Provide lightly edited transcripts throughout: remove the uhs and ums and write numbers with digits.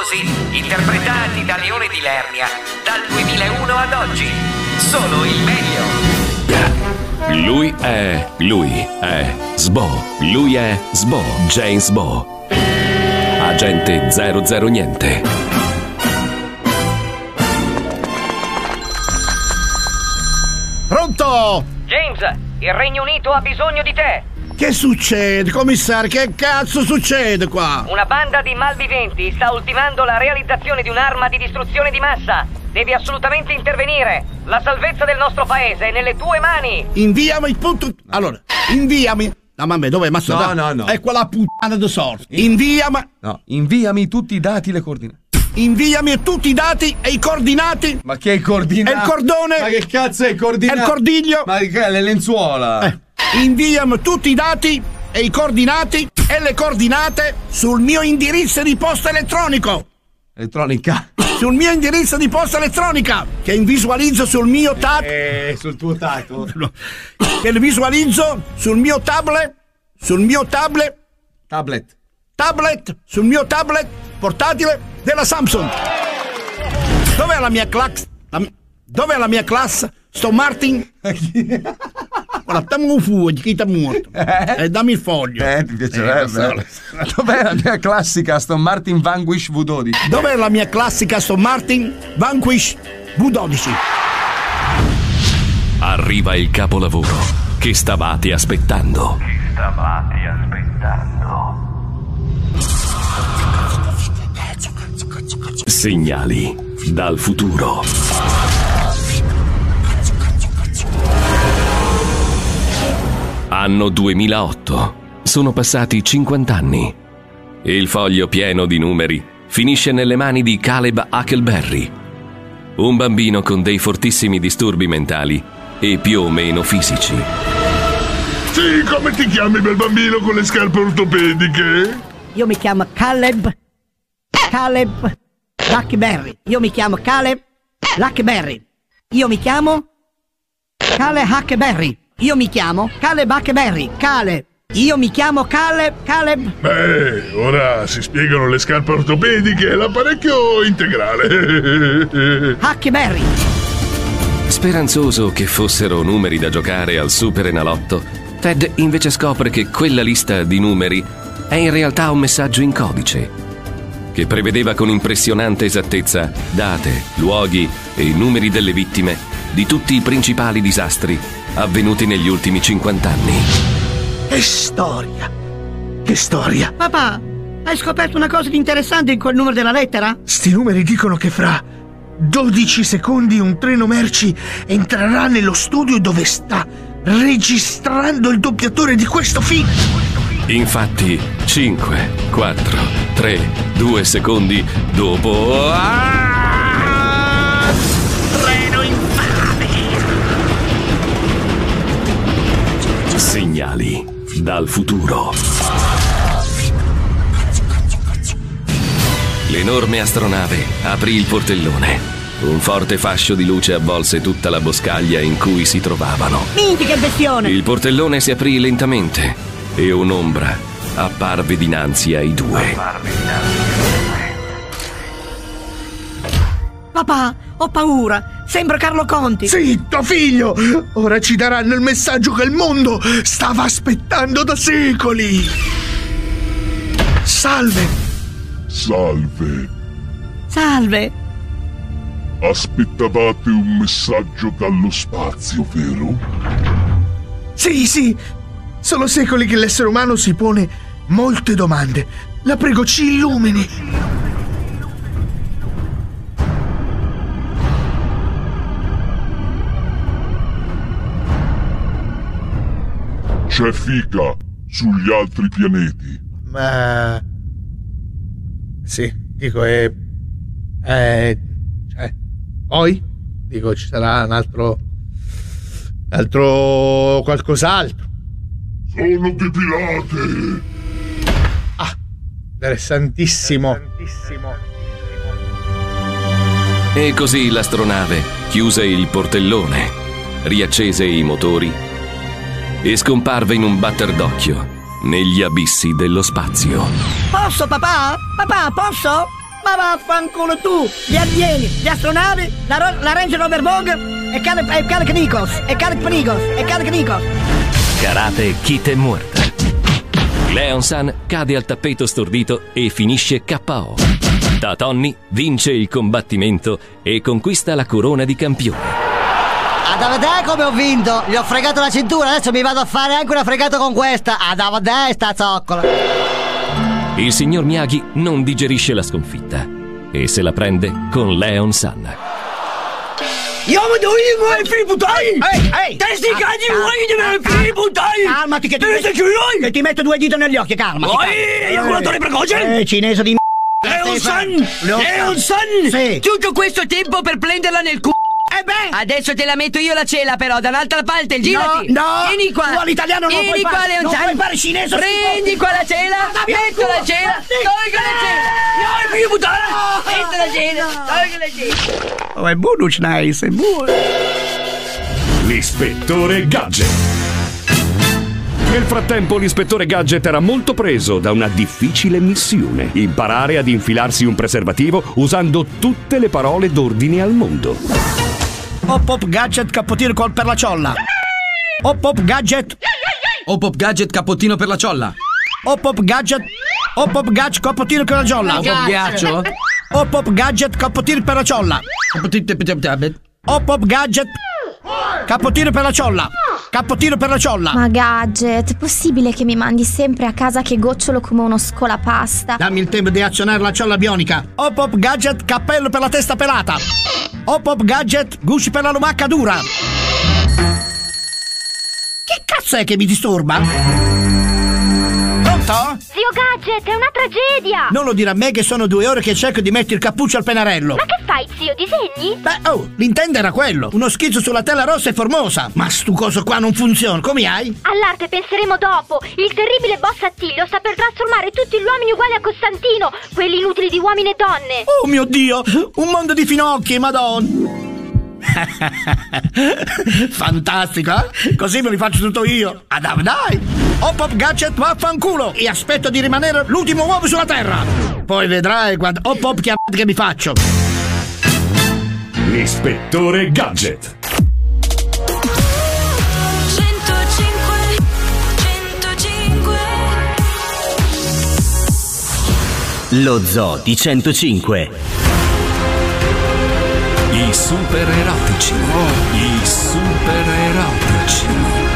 famosi interpretati da Leone di Lernia dal 2001 ad oggi. Solo il meglio. Lui è Sbo. Lui è Sbo, James Sbo. Agente 00 niente. Pronto? James, il Regno Unito ha bisogno di te. Che succede, commissario? Che cazzo succede qua? Una banda di malviventi sta ultimando la realizzazione di un'arma di distruzione di massa. Devi assolutamente intervenire. La salvezza del nostro paese è nelle tue mani. Inviami il punto. Allora, inviami. No, mamma, dov'è? No. È quella puttana di sorte. Inviami. No, inviami tutti i dati e le coordinate. Inviami tutti i dati e i coordinati. Ma che è i coordinati? E il cordone. Ma che cazzo è i coordinati? E il cordiglio. Ma che è le lenzuola? Inviami tutti i dati e i coordinati e le coordinate sul mio indirizzo di posta elettronico. Elettronica? Sul mio indirizzo di posta elettronica che visualizzo sul mio sul tuo tato. Che lo visualizzo sul mio tablet. Sul mio tablet. Sul mio tablet portatile della Samsung. Dov'è la mia classe? Dov'è la mia classe? Sto Martin? Guarda, dammi un fuoco, chi ti è morto? Dammi il foglio. Ti piacerebbe. Dov'è la mia classica Aston Martin Vanquish V12? Dov'è la mia classica Aston Martin Vanquish V12? Arriva il capolavoro che stavate aspettando. Segnali dal futuro. Anno 2008. Sono passati 50 anni. Il foglio pieno di numeri finisce nelle mani di Caleb Huckleberry, un bambino con dei fortissimi disturbi mentali e più o meno fisici. Sì, come ti chiami, bel bambino con le scarpe ortopediche? Io mi chiamo Caleb Huckleberry. Io mi chiamo Caleb Huckleberry. Io mi chiamo Caleb Huckleberry. Io mi chiamo Caleb Huckleberry. Io mi chiamo Caleb. Beh, ora si spiegano le scarpe ortopediche e l'apparecchio integrale. Huckleberry. Speranzoso che fossero numeri da giocare al Super Enalotto, Ted invece scopre che quella lista di numeri è in realtà un messaggio in codice che prevedeva con impressionante esattezza date, luoghi e numeri delle vittime di tutti i principali disastri avvenuti negli ultimi 50 anni. Che storia! Papà, hai scoperto una cosa di interessante in quel numero della lettera? Sti numeri dicono che fra 12 secondi un treno merci entrerà nello studio dove sta registrando il doppiatore di questo film. Infatti, 5, 4, 3, 2 secondi dopo... Treno infame! Segnali dal futuro. L'enorme astronave aprì il portellone. Un forte fascio di luce avvolse tutta la boscaglia in cui si trovavano. Minchia, che bestione! Il portellone si aprì lentamente e un'ombra apparve dinanzi ai due. Papà, ho paura. Sembra Carlo Conti. Zitto, figlio! Ora ci daranno il messaggio che il mondo stava aspettando da secoli. Salve. Aspettavate un messaggio dallo spazio, vero? Sì. Sono secoli che l'essere umano si pone molte domande. La prego, ci illumini. C'è fica sugli altri pianeti. Ma... sì, dico, poi? Dico, ci sarà un altro qualcos'altro. Sono depilate. Ah, interessantissimo. E così l'astronave chiuse il portellone, riaccese i motori e scomparve in un batter d'occhio negli abissi dello spazio. Posso, papà? Papà, posso? Ma vaffanculo tu! Gli alieni, gli astronavi, la Range Rover Vogue e Kalek Nikos, e Kalek Nikos. Karate Kid è morta. Leon-san cade al tappeto stordito e finisce KO. Tatonny vince il combattimento e conquista la corona di campione. Ad vedere come ho vinto! Gli ho fregato la cintura, adesso mi vado a fare anche una fregata con questa! Ad vedere sta zoccola! Il signor Miyagi non digerisce la sconfitta e se la prende con Leon-san. Calmati che ti metto 2 dita negli occhi, calmati. Eyaculatore precoce? Cinese di Leon-san! Sì. Tutto questo tempo per prenderla nel culo. Adesso te la metto io la cela, però dall'altra parte, girati. No, vieni qua. Tu all'italiano non vieni puoi qua, fare. Non Leon-san. puoi fare cinese. Prendi qua la cela. Metto la cela. Tolgo la cela. Metto la cela. Tolgo la cela. Oh, è buono, nice, è buono. L'ispettore Gadget. Nel frattempo l'ispettore Gadget era molto preso da una difficile missione: imparare ad infilarsi un preservativo usando tutte le parole d'ordine al mondo. Hop hop gadget cappotino col per la ciolla. Hop hop gadget. Hop hop gadget cappottino per la ciolla. Hop hop gadget. Hop hop gadget cappotino per la ciolla. Hop hop ghiaccio. Hop hop gadget cappotino per la ciolla. Hop hop gadget cappotino per la ciolla. Cappotino per la ciolla. Ma Gadget, possibile che mi mandi sempre a casa che gocciolo come uno scolapasta? Dammi il tempo di azionare la ciolla bionica. Hop hop gadget cappello per la testa pelata. Hop hop gadget gusci per la lumacca dura. Che cazzo è che mi disturba? Pronto? Zio Gadget, è una tragedia! Non lo dire a me che sono 2 ore che cerco di mettere il cappuccio al pennarello. Ma che fai, zio? Disegni? Beh, oh, l'intento era quello. Uno schizzo sulla tela rossa e formosa. Ma stu coso qua non funziona, come hai? All'arte penseremo dopo. Il terribile boss Attilio sta per trasformare tutti gli uomini uguali a Costantino, quelli inutili di uomini e donne. Oh mio Dio, un mondo di finocchi, madonna. Fantastico, eh? Così me li faccio tutto io. Dai. Hop hop gadget vaffanculo. E aspetto di rimanere l'ultimo uomo sulla terra. Poi vedrai quando hop hop che mi faccio. L'ispettore Gadget. 105. Lo zoo di 105. I super erotici. I super erotici.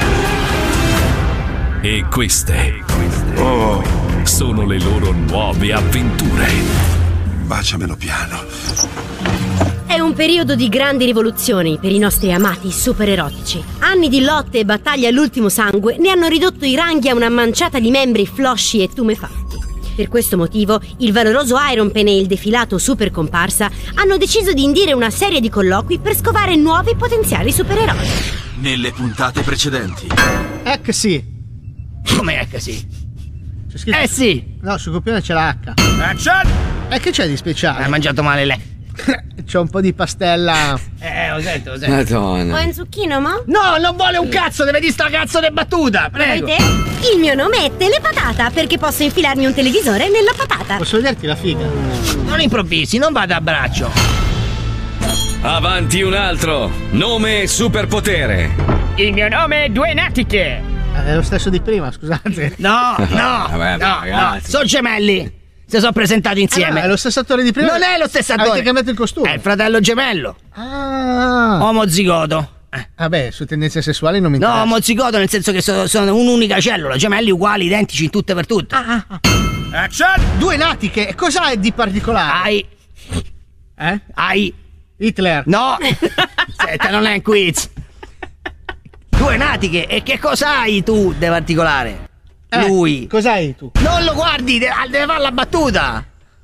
E queste sono le loro nuove avventure. Baciamelo piano. È un periodo di grandi rivoluzioni per i nostri amati supererotici. Anni di lotte e battaglie all'ultimo sangue ne hanno ridotto i ranghi a una manciata di membri flosci e tumefatti. Per questo motivo, il valoroso Iron Pen e il defilato Super Comparsa hanno deciso di indire una serie di colloqui per scovare nuovi potenziali supereroi. Nelle puntate precedenti. Sì. Come che sì? C'è scritto... sì. No, sul copione c'è la H. E che c'è di speciale? Hai mangiato male lei. C'è un po' di pastella. Ho sento. Madonna. Vuoi un zucchino, mo? No, non vuole un cazzo, deve dire sta cazzo di battuta, prego. Volete? Il mio nome è Telepatata perché posso infilarmi un televisore nella patata. Posso vederti la figa? Non improvvisi, non vada a braccio. Avanti un altro. Nome e superpotere. Il mio nome è Due Natiche. È lo stesso di prima, scusate. No. Sono gemelli. Si sono presentati insieme. È lo stesso attore di prima? Non è lo stesso attore. Avete cambiato il costume? È il fratello gemello. Ah. Omozigoto. Vabbè, su tendenze sessuali non mi interessa. No, omozigoto nel senso che sono un'unica cellula, gemelli uguali, identici in tutto e per tutto. Action! Due natiche, e cosa è di particolare? Hai Hitler. No! Senta, non è un quiz. Due natiche, e che cosa hai tu di particolare? Lui. Cos'hai tu? Non lo guardi, deve fare la battuta.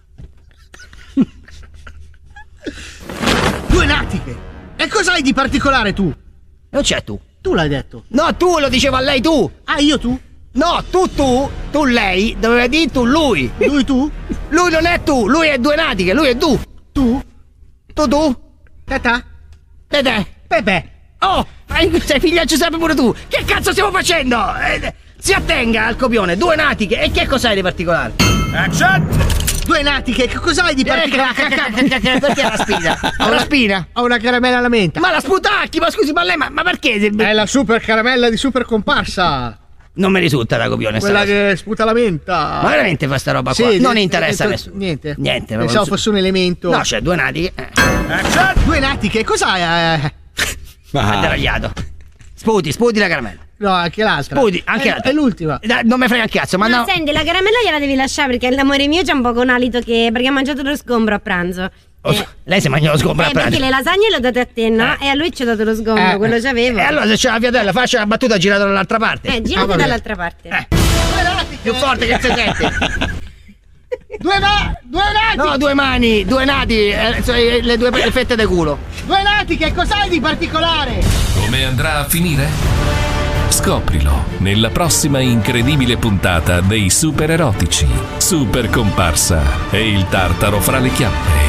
Due natiche. E cos'hai di particolare tu? Non c'è tu. Tu l'hai detto. No, tu lo dicevo a lei tu. Ah, io tu? No, tu lei, doveva dire tu lui. Lui tu? Lui non è tu, lui è due natiche, lui è tu. Tu? Tu? Tata? Tete. Pepe. Oh, sei figlia di Giuseppe pure tu. Che cazzo stiamo facendo? Si attenga al copione, due natiche. E che cos'hai di particolare? Action! Due natiche, che cosa hai di particolare? Perché la spina? Ho una spina. Ho una caramella alla menta. Ma la sputacchi, ma scusi, ma lei, ma perché? È la super caramella di Super Comparsa. Non mi risulta da copione. Quella che sputa la menta. Ma veramente fa sta roba qua? Sì, non interessa a nessuno. Niente. Niente. Pensavo fosse un elemento. No, c'è due natiche. Due natiche, cos'hai? Adderagliato. Sputi la caramella. No, anche l'altra. Sputi, anche l'altra. È l'ultima. Non mi frega un cazzo, ma no. Senti, la caramella gliela devi lasciare perché l'amore mio c'ha un po' con alito perché ha mangiato lo sgombro a pranzo. Lei si mangia lo sgombro a pranzo. Perché le lasagne le ho date a te, no? E a lui ci ho dato lo sgombro, quello c'avevo. E allora se c'è la fiatella, faccia la battuta girata dall'altra parte. Girati dall'altra parte. Più forte che si sente. Due nati! No, due mani, due nati, le due fette del culo. Due natiche, cos'hai di particolare? Come andrà a finire? Scoprilo nella prossima incredibile puntata dei Super Erotici. Super Comparsa e il tartaro fra le chiappe.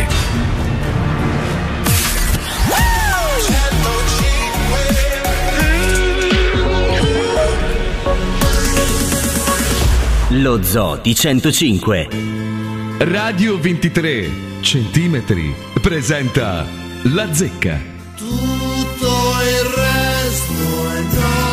Lo Zoo di 105. Radio 23 centimetri presenta La Zecca. Tutto il resto è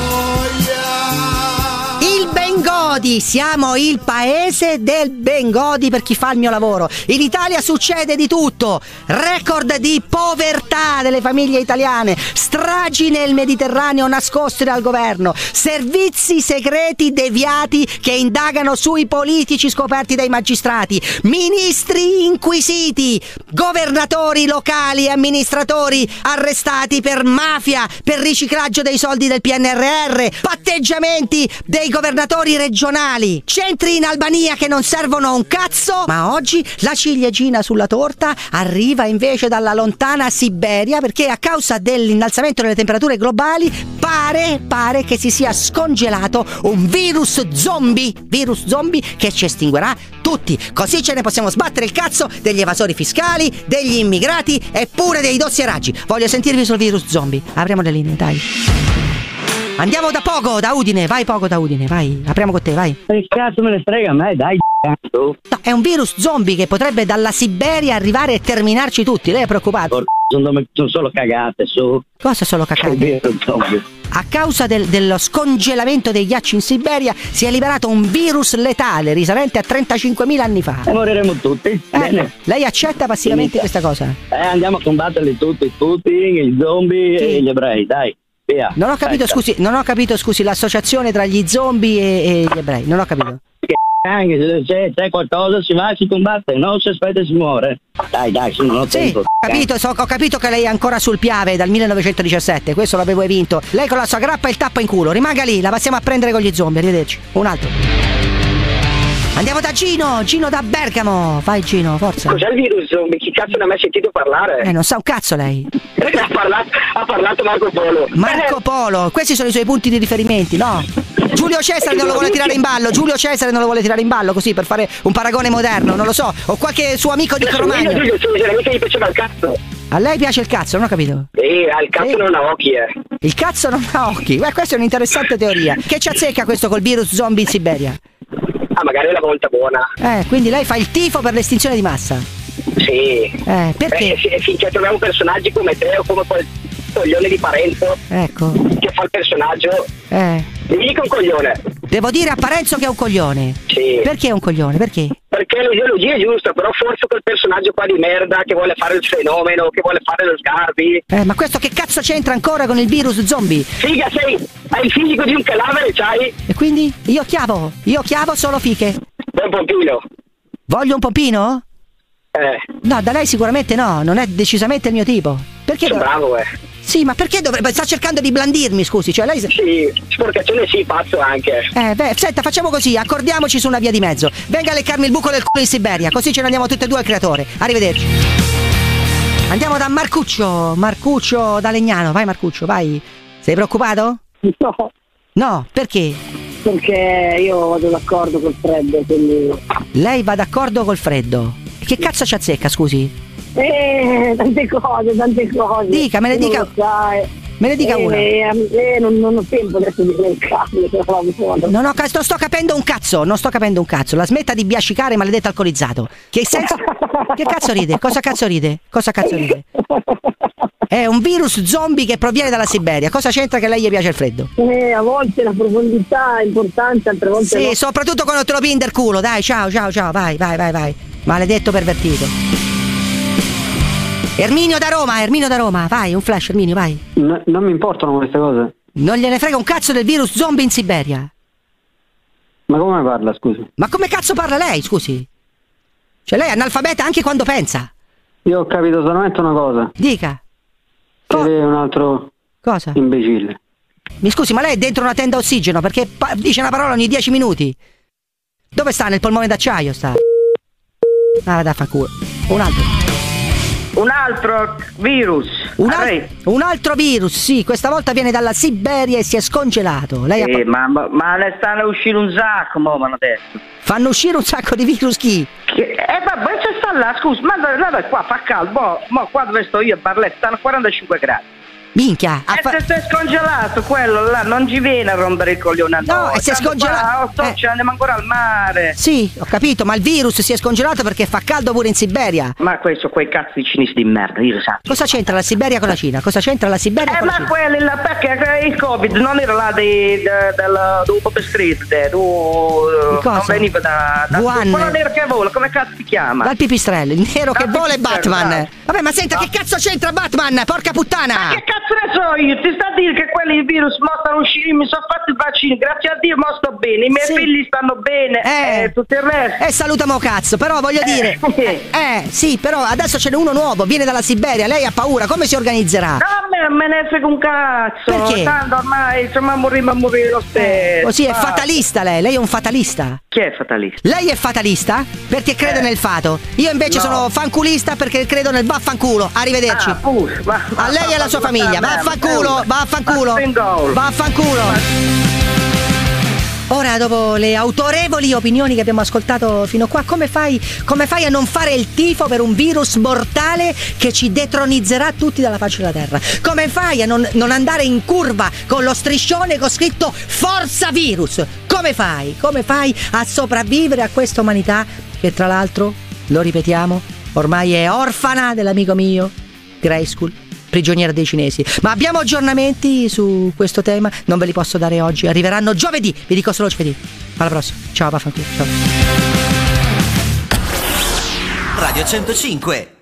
Il Bengodi, siamo il paese del Bengodi per chi fa il mio lavoro. In Italia succede di tutto. Record di povertà delle famiglie italiane, stragi nel Mediterraneo nascosti dal governo, servizi segreti deviati che indagano sui politici scoperti dai magistrati, ministri inquisiti, governatori locali e amministratori arrestati per mafia, per riciclaggio dei soldi del PNRR, patteggiamenti dei governatori regionali, centri in Albania che non servono a un cazzo, ma oggi la ciliegina sulla torta arriva invece dalla lontana Siberia perché a causa dell'innalzamento delle temperature globali pare che si sia scongelato un virus zombie che ci estinguerà tutti, così ce ne possiamo sbattere il cazzo degli evasori fiscali, degli immigrati e pure dei dossieraggi. Voglio sentirvi sul virus zombie. Apriamo le linee, dai. Andiamo da Pogo, da Udine, vai Pogo da Udine, vai, apriamo con te, vai. Che cazzo me ne frega a me, dai cazzo. No, è un virus zombie che potrebbe dalla Siberia arrivare e terminarci tutti, lei è preoccupato? Sono solo cagate, su. Cosa solo cagate? A causa dello scongelamento dei ghiacci in Siberia si è liberato un virus letale risalente a 35.000 anni fa. E moriremo tutti. Bene. Lei accetta passivamente questa cosa? Andiamo a combatterli tutti, Putin, i zombie e gli ebrei, dai. Via. Non ho capito, scusi, l'associazione tra gli zombie e gli ebrei, non ho capito. Anche se c'è qualcosa si va, si combatte, non si aspetta e si muore. Dai, non ho tempo. Ho capito che lei è ancora sul Piave dal 1917, questo l'avevo vinto. Lei con la sua grappa e il tappo in culo, rimanga lì, la passiamo a prendere con gli zombie, arrivederci. Un altro. Andiamo da Gino da Bergamo. Vai Gino, forza. Cos'è il virus zombie? Chi cazzo ne ha mai sentito parlare? Non sa un cazzo lei. ha parlato Marco Polo. Marco Polo, questi sono i suoi punti di riferimenti, no? Giulio Cesare non lo vuole tirare in ballo, così per fare un paragone moderno, non lo so. O qualche suo amico di Cromagno. Giulio Cesare, mica gli piaceva il cazzo. A lei piace il cazzo, non ho capito. Il cazzo non ha occhi, Il cazzo non ha occhi. Questa è un'interessante teoria. Che ci azzecca questo col virus zombie in Siberia? Magari è la volta buona. Quindi lei fa il tifo per l'estinzione di massa. Sì. Perché? Finché troviamo personaggi come te o come quel coglione di Parenzo. Ecco. Che fa il personaggio. Mi dica un coglione. Devo dire a Parenzo che è un coglione. Sì. Perché è un coglione? Perché? Perché l'ideologia è giusta, però forse quel personaggio qua di merda che vuole fare il fenomeno, che vuole fare lo Sgarbi. Ma questo che cazzo c'entra ancora con il virus zombie? Figa, hai il fisico di un cadavere, c'hai? E quindi? Io chiavo solo fiche. Vuoi un pompino? Voglio un pompino? No, da lei sicuramente no, non è decisamente il mio tipo. Perché? Sono bravo, Sì, ma perché dovrebbe? Sta cercando di blandirmi, scusi, cioè lei... Sì, sporcaccione sì, pazzo anche. Senta, facciamo così, accordiamoci su una via di mezzo. Venga a leccarmi il buco del culo in Siberia, così ce ne andiamo tutti e due al creatore. Arrivederci. Andiamo da Marcuccio da Legnano, vai Marcuccio, vai. Sei preoccupato? No. No, perché? Perché io vado d'accordo col freddo, quindi... Lei va d'accordo col freddo? Che cazzo ci azzecca, scusi? Tante cose. Dica, me ne dica. Me ne dica una. Non ho tempo adesso di dire il cazzo. Non sto capendo un cazzo, La smetta di biascicare, maledetto alcolizzato. Che senso? Che cazzo ride? Cosa cazzo ride? È un virus zombie che proviene dalla Siberia. Cosa c'entra che a lei gli piace il freddo? A volte la profondità è importante, altre volte sì, no. Soprattutto quando te lo pinder culo. Dai, ciao, vai. Maledetto pervertito. Erminio da Roma, vai, un flash, Erminio, vai. Non mi importano queste cose. Non gliene frega un cazzo del virus zombie in Siberia. Ma come parla, scusi? Ma come cazzo parla lei, scusi? Cioè lei è analfabeta anche quando pensa. Io ho capito solamente una cosa. Dica. Che lei è un altro cosa? Imbecille. Mi scusi, ma lei è dentro una tenda a ossigeno perché dice una parola ogni 10 minuti. Dove sta? Nel polmone d'acciaio sta. Ah, da fa culo. Un altro virus. Un altro virus, sì, questa volta viene dalla Siberia e si è scongelato. Lei ma ne stanno uscendo un sacco, mo mi hanno detto. Fanno uscire un sacco di virus chi? Vabbè, c'è sta là, scusa, ma qua fa caldo, mo qua dove sto io a Barletta stanno 45 gradi. Minchia! Se è scongelato quello là, non ci viene a rompere il coglione a noi. No, e si è scongelato. Andiamo ancora al mare. Sì, ho capito, ma il virus si è scongelato perché fa caldo pure in Siberia. Ma questo, quei cazzo di cinesi di merda, io lo so. Cosa c'entra la Siberia con la Cina? Cosa c'entra la Siberia con la Cina? Ma quelli là, perché il Covid non era là del Pope Street, non veniva da Wuhan. quello nero che vola, come cazzo si chiama? Dal pipistrello, il nero che vola è Batman. Dai. Vabbè, ma senta, che cazzo c'entra Batman? Porca puttana! Ma che cazzo ne so io? Ti sta a dire che quelli virus mo stanno uscendo, mi sono fatto il vaccino, grazie a Dio mo sto bene, i miei figli stanno bene, tutto il resto. Salutamo cazzo, però voglio dire. Sì, però adesso ce n'è uno nuovo, viene dalla Siberia, lei ha paura, come si organizzerà? No, me ne frega un cazzo. Perché? Tanto ormai insomma morire lo stesso. Così è fatalista lei è un fatalista. Chi è fatalista? Lei è fatalista perché crede nel fato. Io invece sono fanculista perché credo nel vaffanculo. Arrivederci. A lei e alla sua famiglia. Vaffanculo. Ora, dopo le autorevoli opinioni che abbiamo ascoltato fino a qua, come fai a non fare il tifo per un virus mortale che ci detronizzerà tutti dalla faccia della terra? Come fai a non andare in curva con lo striscione con scritto Forza Virus? Come fai a sopravvivere a questa umanità che, tra l'altro, lo ripetiamo, ormai è orfana dell'amico mio Grayskull, prigioniera dei cinesi. Ma abbiamo aggiornamenti su questo tema, non ve li posso dare oggi, arriveranno giovedì, vi dico solo giovedì. Alla prossima, ciao, vaffanculo, ciao. Radio 105